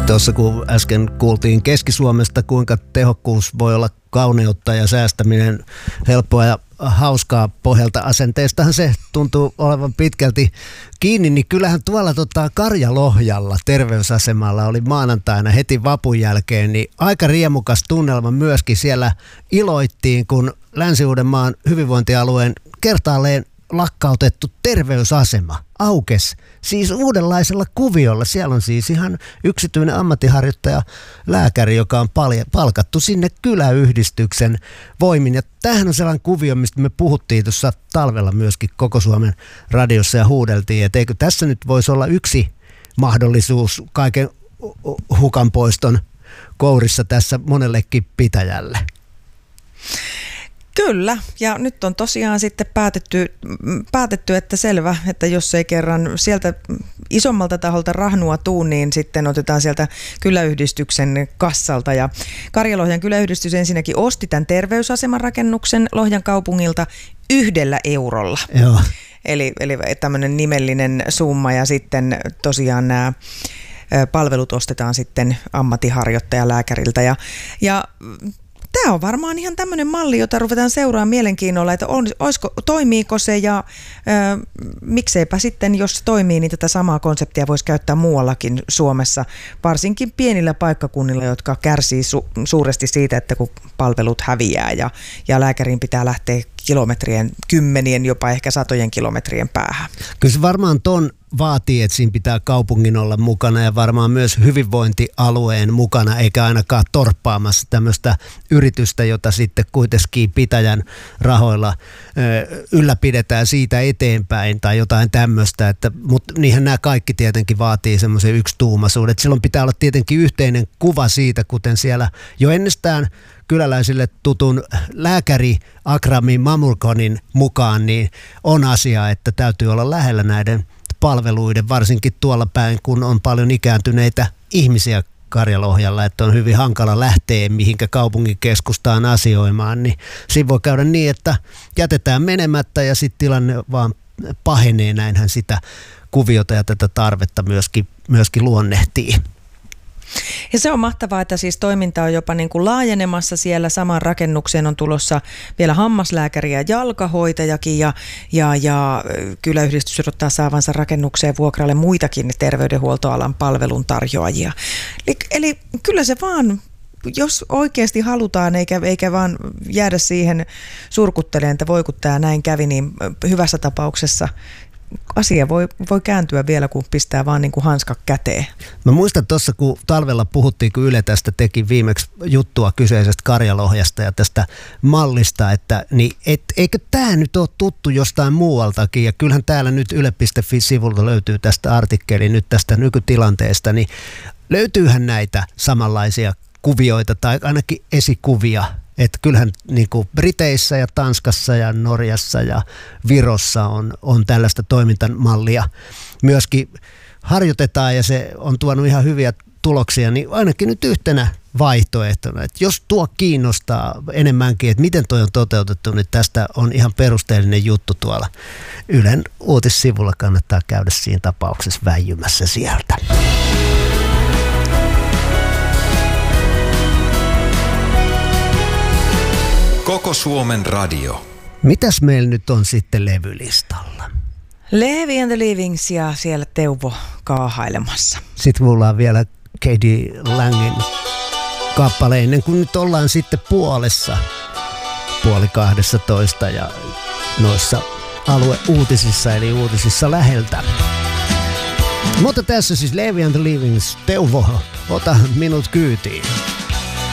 Tuossa kun äsken kuultiin Keski-Suomesta, kuinka tehokkuus voi olla kauneutta ja säästäminen helppoa ja hauskaa pohjalta asenteestahan se tuntuu olevan pitkälti kiinni, niin kyllähän tuolla Karjalohjalla terveysasemalla oli maanantaina heti vapun jälkeen niin aika riemukas tunnelma myöskin. Siellä iloittiin, kun Länsi-Uudenmaan hyvinvointialueen kertaalleen lakkautettu terveysasema aukesi siis uudenlaisella kuviolla. Siellä on siis ihan yksityinen ammattiharjoittaja, lääkäri, joka on palkattu sinne kyläyhdistyksen voimin. Ja tämähän on sellainen kuvio, mistä me puhuttiin tuossa talvella myöskin Koko Suomen radiossa ja huudeltiin, että eikö tässä nyt voisi olla yksi mahdollisuus kaiken hukanpoiston kourissa tässä monellekin pitäjälle. Kyllä, ja nyt on tosiaan sitten päätetty, että selvä, että jos ei kerran sieltä isommalta taholta rahnua tuu, niin sitten otetaan sieltä kyläyhdistyksen kassalta. Ja Karjalohjan kyläyhdistys ensinnäkin osti tämän terveysaseman rakennuksen Lohjan kaupungilta 1 eurolla. Joo. Eli tämmöinen nimellinen summa, ja sitten tosiaan nämä palvelut ostetaan sitten ammattiharjoittajalääkäriltä. Ja tämä on varmaan ihan tämmöinen malli, jota ruvetaan seuraamaan mielenkiinnolla, että toimiiko se ja mikseipä sitten, jos se toimii, niin tätä samaa konseptia voisi käyttää muuallakin Suomessa, varsinkin pienillä paikkakunnilla, jotka kärsii suuresti siitä, että kun palvelut häviää ja lääkärin pitää lähteä kilometrien, 10, jopa ehkä 100 kilometrien päähän. Kyllä se varmaan ton vaatii, että siinä pitää kaupungin olla mukana ja varmaan myös hyvinvointialueen mukana, eikä ainakaan torppaamassa tämmöistä yritystä, jota sitten kuitenkin pitäjän rahoilla ylläpidetään siitä eteenpäin tai jotain tämmöistä. Mutta niinhän nämä kaikki tietenkin vaatii semmoisen yksituumaisuuden. Silloin pitää olla tietenkin yhteinen kuva siitä, kuten siellä jo ennestään kyläläisille tutun lääkäri Akrami Mamulkonin mukaan, niin on asia, että täytyy olla lähellä näiden palveluiden, varsinkin tuolla päin, kun on paljon ikääntyneitä ihmisiä Karjalohjalla, että on hyvin hankala lähteä mihinkä kaupungin keskustaan asioimaan, niin siinä voi käydä niin, että jätetään menemättä ja sitten tilanne vaan pahenee, näinhän sitä kuviota ja tätä tarvetta myöskin luonnehtii. Ja se on mahtavaa, että siis toiminta on jopa niin kuin laajenemassa siellä. Samaan rakennukseen on tulossa vielä hammaslääkäri ja jalkahoitajakin ja kyläyhdistys odottaa saavansa rakennukseen vuokralle muitakin terveydenhuoltoalan palveluntarjoajia. Eli kyllä se vaan, jos oikeasti halutaan eikä vaan jäädä siihen surkuttelemaan, että voi kun tämä näin kävi, niin hyvässä tapauksessa asia voi kääntyä vielä, kun pistää vaan niin kuin hanska käteen. Mä muistan tuossa, kun talvella puhuttiin, kun Yle tästä teki viimeksi juttua kyseisestä Karjalohjasta ja tästä mallista, että eikö tämä nyt ole tuttu jostain muualtakin, ja kyllähän täällä nyt yle.fi-sivulta löytyy tästä artikkeli nyt tästä nykytilanteesta, niin löytyyhän näitä samanlaisia kuvioita tai ainakin esikuvia. Että kyllähän niin kuin Briteissä ja Tanskassa ja Norjassa ja Virossa on tällaista toimintamallia myöskin harjoitetaan ja se on tuonut ihan hyviä tuloksia, niin ainakin nyt yhtenä vaihtoehtona, että jos tuo kiinnostaa enemmänkin, että miten toi on toteutettu, niin tästä on ihan perusteellinen juttu tuolla Ylen uutissivulla, kannattaa käydä siinä tapauksessa väijymässä sieltä. Koko Suomen radio. Mitäs meillä nyt on sitten levylistalla? Levi and the Livings ja siellä Teuvo kaahailemassa. Sitten mulla on vielä K.D. Langin kappale ennen kuin nyt ollaan sitten puolessa, 11:30 ja noissa alueuutisissa eli uutisissa läheltä. Mutta tässä siis Levi and the Livings, Teuvo, ota minut kyytiin.